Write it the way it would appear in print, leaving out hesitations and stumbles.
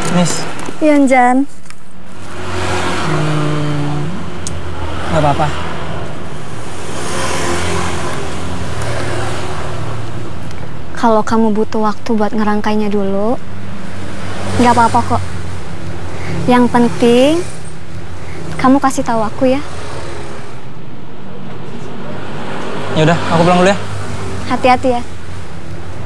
Nis. Iya, Jan. Nggak apa-apa. Kalau kamu butuh waktu buat ngerangkainya dulu, nggak apa-apa kok. Yang penting, kamu kasih tahu aku ya. Ya udah, aku pulang dulu ya. Hati-hati ya.